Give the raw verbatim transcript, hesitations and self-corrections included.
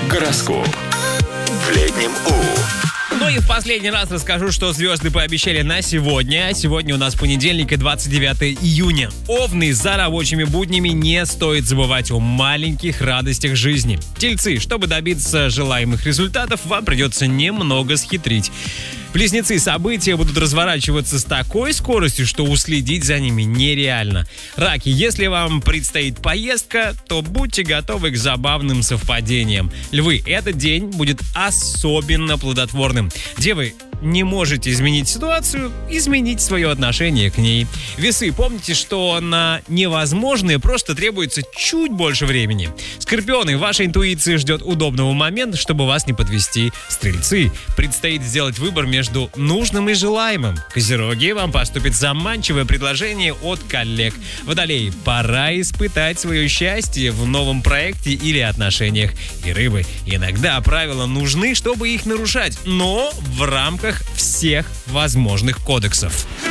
Гороскоп. В летнем У. Ну и в последний раз расскажу, что звезды пообещали на сегодня. Сегодня у нас понедельник и двадцать девятое июня. Овны, за рабочими буднями не стоит забывать о маленьких радостях жизни. Тельцы, чтобы добиться желаемых результатов, вам придется немного схитрить. Близнецы, события будут разворачиваться с такой скоростью, что уследить за ними нереально. Раки, если вам предстоит поездка, то будьте готовы к забавным совпадениям. Львы, этот день будет особенно плодотворным. Девы, не можете изменить ситуацию, изменить свое отношение к ней. Весы, помните, что на невозможное просто требуется чуть больше времени. Скорпионы, ваша интуиция ждет удобного момента, чтобы вас не подвести. Стрельцы, предстоит сделать выбор между нужным и желаемым. Козероги, вам поступит заманчивое предложение от коллег. Водолеи, пора испытать свое счастье в новом проекте или отношениях. И рыбы, иногда правила нужны, чтобы их нарушать, но в рамках всех возможных кодексов.